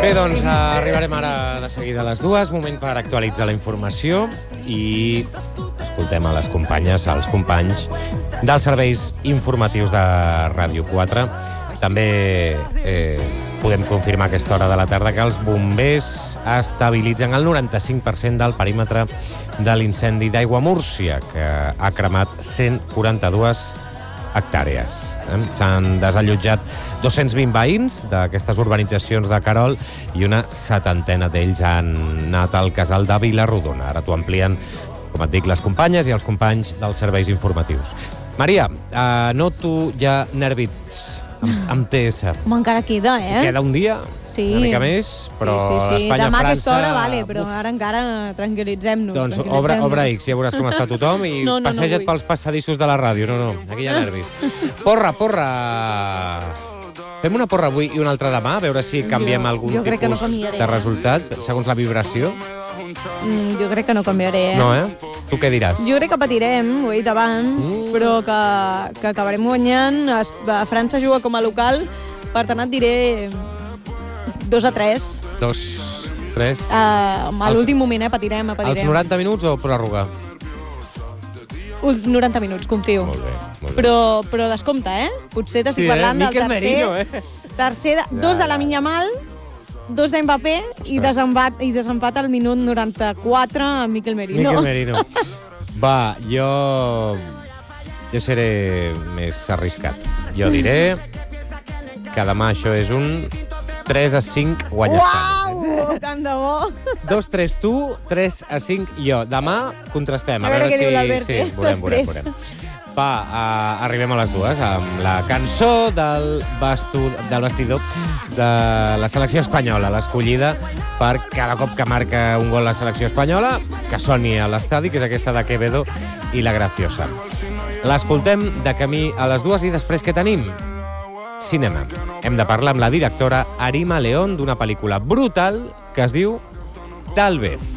Bé, doncs arribarem ara de seguida a les 2, moment per actualitzar la informació i escoltem a les companyes, als companys dels serveis informatius de Ràdio 4. També podem confirmar a aquesta hora de la tarda que els bombers estabilitzen el 95% del perímetre de l'incendi d'Aigua Múrcia, que ha cremat 142 hectàrees. S'han desallotjat 220 veïns d'aquestes urbanitzacions de Querol i una 70 d'ells han anat al casal de Vilarrodona. Ara t'ho amplien, com et dic, les companyes i els companys dels serveis informatius. Maria, noto ja nervis amb TS. Com encara queda, Queda un dia, una mica més, però Espanya-França... Demà a aquesta hora, vale, però ara encara tranquil·litzem-nos. Doncs obre X, ja veuràs com està tothom i passeja't pels passadissos de la ràdio. No, aquí hi ha nervis. Porra! Fem una porra avui i una altra demà, a veure si canviem algun tipus de resultat, segons la vibració. Jo crec que no canviaré, No, Tu què diràs? Jo crec que patirem, ho he dit abans, però que acabarem guanyant. França juga com a local, per tant et diré 2-3. 2-3. A l'últim moment, patirem. Els 90 minuts o pròrroga? 90 minuts, confio. Molt bé. Però descompte, Potser t'estic parlant del Miquel Merino, tercer, 2 de Lamine Yamal, 2 d'Mbappé i desempat al minut 94 amb Miquel Merino. Miquel Merino. Va, jo seré més arriscat. Jo diré que demà això és un 3-5 guanya Espanya. Uau, tant de bo. 2-3 tu, 3-5 jo. Demà contrastem. A veure què diu l'Albert. Sí, veurem. Va, arribem a les 2 amb la cançó del vestidor de la selecció espanyola, l'escollida per cada cop que marca un gol la selecció espanyola, que soni a l'estadi, que és aquesta de Quevedo i la Graciosa. L'escoltem de camí a les 2 i després què tenim? Cinema. Hem de parlar amb la directora Arima León d'una pel·lícula brutal que es diu Tal vez.